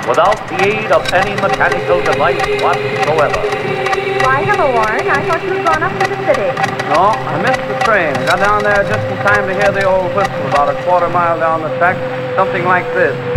without the aid of any mechanical device whatsoever. Why, hello, Warren. I thought you had gone up to the city. No, I missed the train. I got down there just in time to hear the old whistle about a quarter mile down the track, something like this.